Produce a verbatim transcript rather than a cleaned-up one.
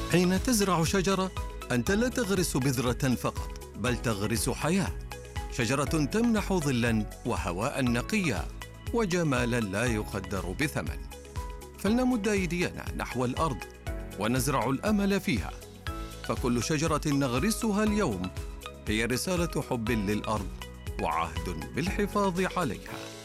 حين تزرع شجرة أنت لا تغرس بذرة فقط، بل تغرس حياة. شجرة تمنح ظلاً وهواء نقيا وجمالاً لا يقدر بثمن. فلنمد أيدينا نحو الأرض ونزرع الأمل فيها، فكل شجرة نغرسها اليوم هي رسالة حب للأرض وعهد بالحفاظ عليها.